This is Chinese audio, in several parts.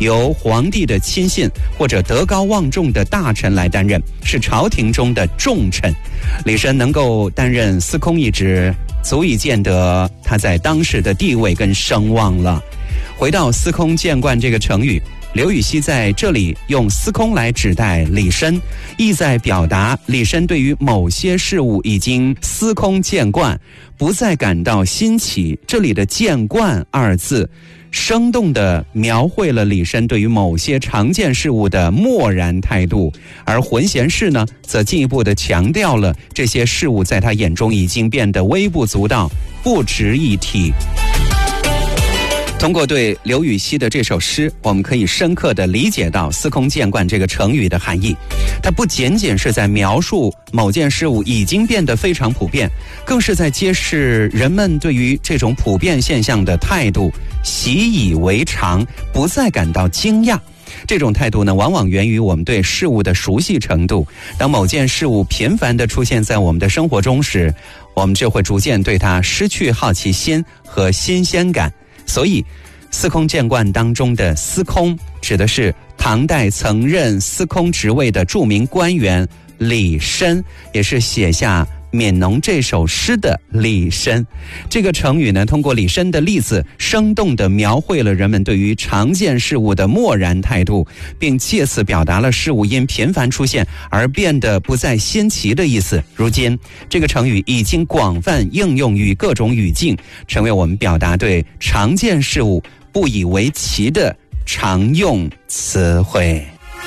由皇帝的亲信或者德高望重的大臣来担任，是朝廷中的重臣。李绅能够担任司空一职，足以见得他在当时的地位跟声望了。回到司空见惯这个成语，刘禹锡在这里用司空来指代李绅，意在表达李绅对于某些事物已经司空见惯，不再感到新奇。这里的见惯二字生动地描绘了李绅对于某些常见事物的漠然态度，而浑贤士呢，则进一步地强调了这些事物在他眼中已经变得微不足道，不值一提。通过对刘禹锡的这首诗，我们可以深刻地理解到司空见惯这个成语的含义。它不仅仅是在描述某件事物已经变得非常普遍，更是在揭示人们对于这种普遍现象的态度，习以为常，不再感到惊讶。这种态度呢，往往源于我们对事物的熟悉程度。当某件事物频繁地出现在我们的生活中时，我们就会逐渐对它失去好奇心和新鲜感。所以司空见惯当中的司空指的是唐代曾任司空职位的著名官员李绅，也是写下《悯农》这首诗的李绅。这个成语呢，通过李绅的例子，生动地描绘了人们对于常见事物的漠然态度，并借此表达了事物因频繁出现而变得不再新奇的意思。如今，这个成语已经广泛应用于各种语境，成为我们表达对常见事物不以为奇的常用词汇。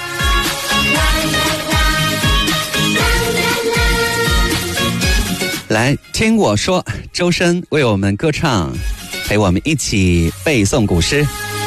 来听我说，周深为我们歌唱，陪我们一起背诵古诗。